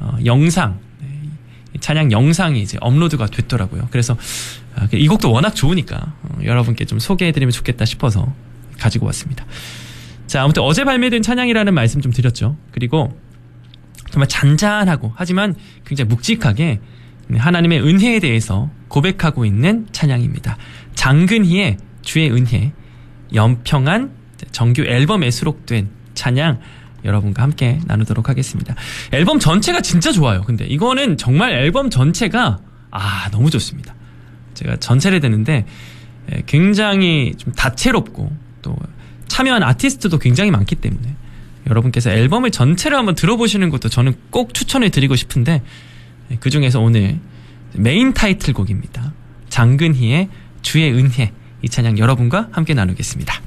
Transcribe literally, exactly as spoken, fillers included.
어, 영상, 찬양 영상이 이제 업로드가 됐더라고요. 그래서 이 곡도 워낙 좋으니까 여러분께 좀 소개해드리면 좋겠다 싶어서 가지고 왔습니다. 자, 아무튼 어제 발매된 찬양이라는 말씀 좀 드렸죠. 그리고 정말 잔잔하고 하지만 굉장히 묵직하게 하나님의 은혜에 대해서 고백하고 있는 찬양입니다. 장근희의 주의 은혜, 연평한 정규 앨범에 수록된 찬양 여러분과 함께 나누도록 하겠습니다. 앨범 전체가 진짜 좋아요. 근데 이거는 정말 앨범 전체가 아 너무 좋습니다. 제가 전체를 듣는데 굉장히 좀 다채롭고 또 참여한 아티스트도 굉장히 많기 때문에 여러분께서 앨범을 전체를 한번 들어보시는 것도 저는 꼭 추천을 드리고 싶은데 그 중에서 오늘 메인 타이틀곡입니다. 장근희의 주의 은혜, 이 찬양 여러분과 함께 나누겠습니다.